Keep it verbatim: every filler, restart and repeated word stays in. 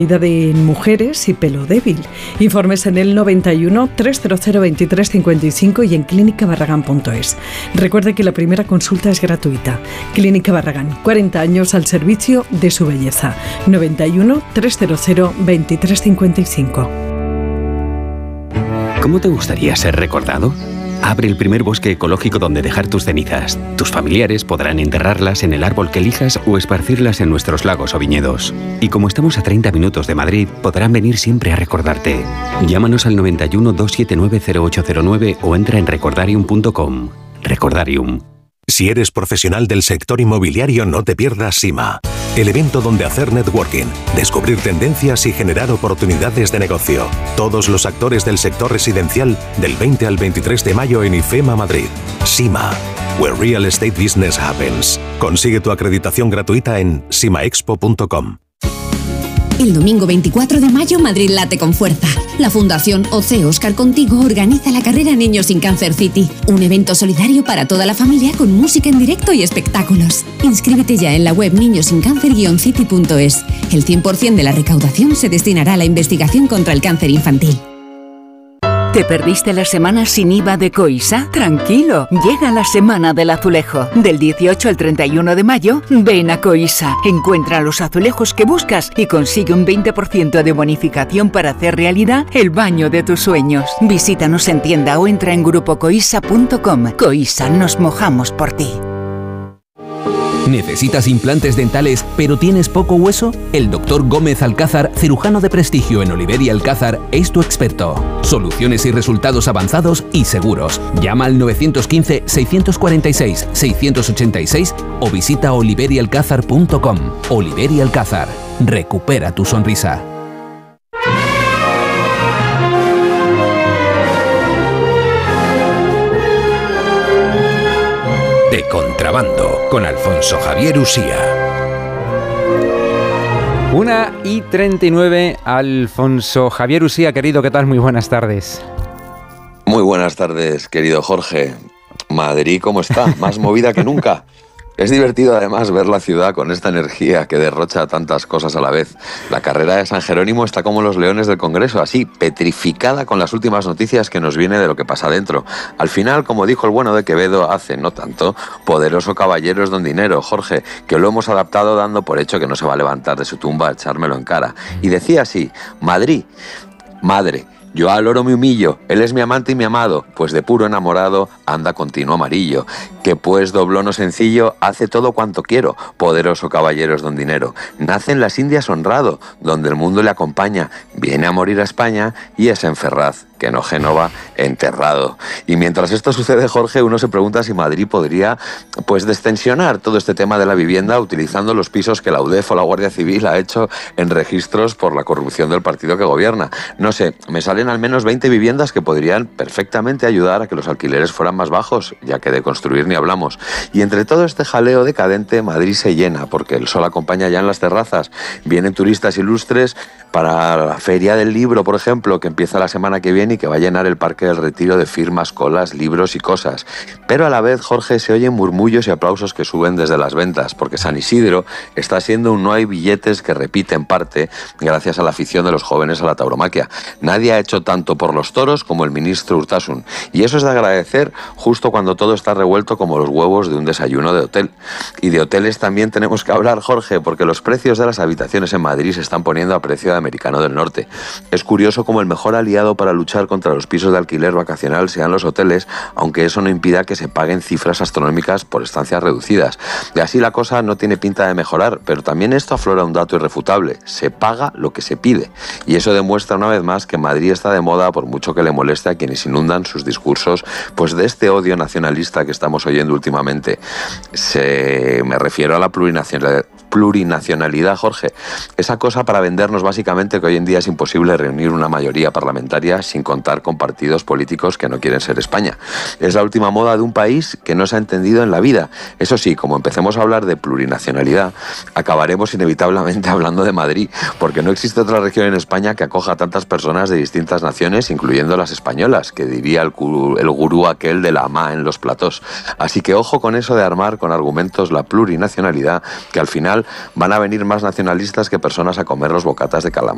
de mujeres y pelo débil. Informes en el noventa y uno, trescientos veintitrés cincuenta y cinco y en clínica barragán punto es. Recuerde que la primera consulta es gratuita. Clínica Barragán, cuarenta años al servicio de su belleza. noventa y uno, trescientos veintitrés cincuenta y cinco. ¿Cómo te gustaría ser recordado? Abre el primer bosque ecológico donde dejar tus cenizas. Tus familiares podrán enterrarlas en el árbol que elijas o esparcirlas en nuestros lagos o viñedos. Y como estamos a treinta minutos de Madrid, podrán venir siempre a recordarte. Llámanos al noventa y uno, doscientos setenta y nueve, cero ocho cero nueve o entra en recordarium punto com. Recordarium. Si eres profesional del sector inmobiliario, no te pierdas SIMA, el evento donde hacer networking, descubrir tendencias y generar oportunidades de negocio. Todos los actores del sector residencial del veinte al veintitrés de mayo en IFEMA Madrid. SIMA, where real estate business happens. Consigue tu acreditación gratuita en simaexpo punto com. El domingo veinticuatro de mayo, Madrid late con fuerza. La Fundación O C Oscar Contigo organiza la carrera Niños sin Cáncer City, un evento solidario para toda la familia con música en directo y espectáculos. Inscríbete ya en la web niños sin cáncer city punto es. El cien por ciento de la recaudación se destinará a la investigación contra el cáncer infantil. ¿Te perdiste la semana sin I V A de Coisa? Tranquilo, llega la Semana del Azulejo. Del dieciocho al treinta y uno de mayo, ven a Coisa. Encuentra los azulejos que buscas y consigue un veinte por ciento de bonificación para hacer realidad el baño de tus sueños. Visítanos en tienda o entra en grupo coisa punto com. Coisa, nos mojamos por ti. ¿Necesitas implantes dentales pero tienes poco hueso? El doctor Gómez Alcázar, cirujano de prestigio en Oliver y Alcázar, es tu experto. Soluciones y resultados avanzados y seguros. Llama al nueve uno cinco, seis cuatro seis, seis ocho seis o visita oliver y alcázar punto com. Oliver y Alcázar. Recupera tu sonrisa. De Contrabando, con Alfonso Javier Usía. Una y treinta y nueve, Alfonso Javier Usía, querido, ¿qué tal? Muy buenas tardes. Muy buenas tardes, querido Jorge. Madrid, ¿cómo está? Más movida que nunca. Es divertido además ver la ciudad con esta energía que derrocha tantas cosas a la vez. La carrera de San Jerónimo está como los leones del Congreso, así, petrificada con las últimas noticias que nos viene de lo que pasa dentro. Al final, como dijo el bueno de Quevedo hace no tanto, poderoso caballero es don dinero, Jorge, que lo hemos adaptado dando por hecho que no se va a levantar de su tumba a echármelo en cara. Y decía así: Madrid, madre, yo al oro me humillo, él es mi amante y mi amado, pues de puro enamorado anda continuo amarillo. Que pues doblono sencillo, hace todo cuanto quiero, poderoso caballero es don dinero. Nace en las Indias honrado, donde el mundo le acompaña, viene a morir a España y es en Ferraz, que no Génova, enterrado. Y mientras esto sucede, Jorge, uno se pregunta si Madrid podría, pues, destensionar todo este tema de la vivienda utilizando los pisos que la U D E F o la Guardia Civil ha hecho en registros por la corrupción del partido que gobierna. No sé, me salen al menos veinte viviendas que podrían perfectamente ayudar a que los alquileres fueran más bajos, ya que de construir ni hablamos. Y entre todo este jaleo decadente, Madrid se llena, porque el sol acompaña ya en las terrazas. Vienen turistas ilustres para la Feria del Libro, por ejemplo, que empieza la semana que viene y que va a llenar el Parque del Retiro de firmas, colas, libros y cosas. Pero a la vez, Jorge, se oyen murmullos y aplausos que suben desde las ventas, porque San Isidro está siendo un no hay billetes que repite en parte gracias a la afición de los jóvenes a la tauromaquia. Nadie ha hecho tanto por los toros como el ministro Urtasun, y eso es de agradecer justo cuando todo está revuelto como los huevos de un desayuno de hotel. Y de hoteles también tenemos que hablar, Jorge, porque los precios de las habitaciones en Madrid se están poniendo a precio de americano del norte. Es curioso cómo el mejor aliado para luchar contra los pisos de alquiler vacacional sean los hoteles, aunque eso no impida que se paguen cifras astronómicas por estancias reducidas. Y así la cosa no tiene pinta de mejorar, pero también esto aflora un dato irrefutable: se paga lo que se pide. Y eso demuestra una vez más que Madrid está de moda, por mucho que le moleste a quienes inundan sus discursos pues de este odio nacionalista que estamos oyendo últimamente. Se... me refiero a la plurinacionalidad plurinacionalidad, Jorge. Esa cosa para vendernos básicamente que hoy en día es imposible reunir una mayoría parlamentaria sin contar con partidos políticos que no quieren ser España. Es la última moda de un país que no se ha entendido en la vida. Eso sí, como empecemos a hablar de plurinacionalidad, acabaremos inevitablemente hablando de Madrid, porque no existe otra región en España que acoja a tantas personas de distintas naciones, incluyendo las españolas, que diría el, el gurú aquel de la ama en los platós. Así que ojo con eso de armar con argumentos la plurinacionalidad, que al final van a venir más nacionalistas que personas a comer los bocatas de calamar.